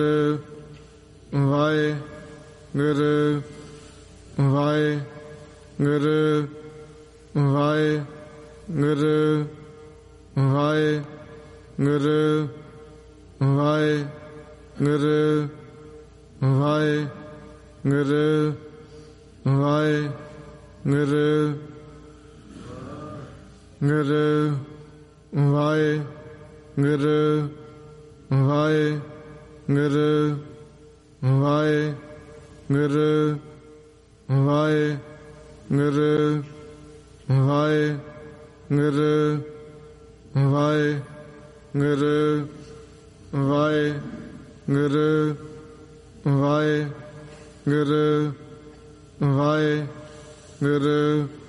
Waheguru Waheguru Waheguru Waheguru Waheguru Waheguru Waheguru Guru Waheguru Waheguru Waheguru Waheguru Waheguru Waheguru Waheguru Waheguru Waheguru